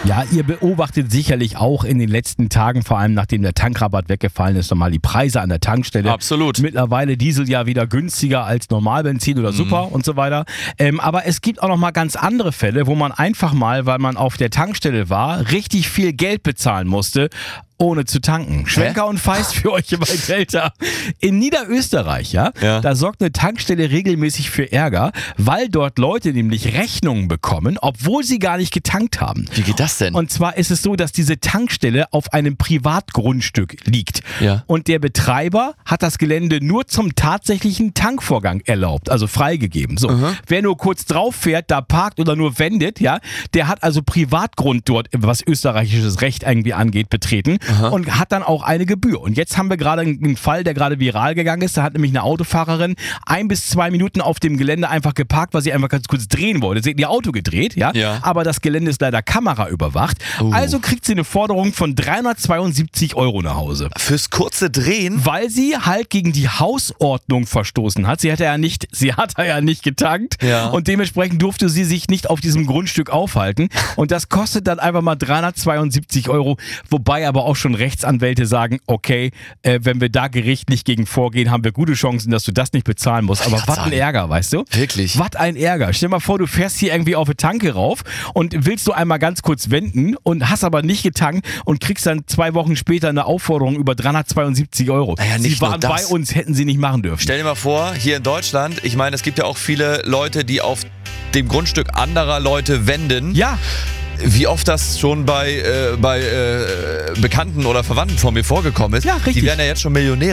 Ja, ihr beobachtet sicherlich auch in den letzten Tagen, vor allem nachdem der Tankrabatt weggefallen ist, nochmal die Preise an der Tankstelle. Absolut. Mittlerweile Diesel ja wieder günstiger als Normalbenzin oder Super und so weiter. Aber es gibt auch nochmal ganz andere Fälle, wo man einfach mal, weil man auf der Tankstelle war, richtig viel Geld bezahlen musste, ohne zu tanken. Schwenker und Feist für euch immer älter. In Niederösterreich, da sorgt eine Tankstelle regelmäßig für Ärger, weil dort Leute nämlich Rechnungen bekommen, obwohl sie gar nicht getankt haben. Wie geht das denn? Und zwar ist es so, dass diese Tankstelle auf einem Privatgrundstück liegt. Ja. Und der Betreiber hat das Gelände nur zum tatsächlichen Tankvorgang erlaubt, also freigegeben. So, wer nur kurz drauf fährt, da parkt oder nur wendet, der hat also Privatgrund dort, was österreichisches Recht irgendwie angeht, betreten. Und hat dann auch eine Gebühr. Und jetzt haben wir gerade einen Fall, der gerade viral gegangen ist. Da hat nämlich eine Autofahrerin 1 bis 2 Minuten auf dem Gelände einfach geparkt, weil sie einfach ganz kurz drehen wollte. Sie hat ihr Auto gedreht, aber das Gelände ist leider kameraüberwacht. Also kriegt sie eine Forderung von 372 € nach Hause. Fürs kurze Drehen? Weil sie halt gegen die Hausordnung verstoßen hat. Sie hat ja nicht getankt und dementsprechend durfte sie sich nicht auf diesem Grundstück aufhalten. Und das kostet dann einfach mal 372 €, wobei aber auch schon Rechtsanwälte sagen, okay, wenn wir da gerichtlich gegen vorgehen, haben wir gute Chancen, dass du das nicht bezahlen musst. Aber was ein Ärger, weißt du? Wirklich? Was ein Ärger. Stell dir mal vor, du fährst hier irgendwie auf eine Tanke rauf und willst du einmal ganz kurz wenden und hast aber nicht getankt und kriegst dann 2 Wochen später eine Aufforderung über 372 €. Naja, sie waren bei uns, hätten sie nicht machen dürfen. Stell dir mal vor, hier in Deutschland, ich meine, es gibt ja auch viele Leute, die auf dem Grundstück anderer Leute wenden. Ja. Wie oft das schon bei Bekannten oder Verwandten von mir vorgekommen ist. Ja, richtig. Die werden ja jetzt schon Millionäre.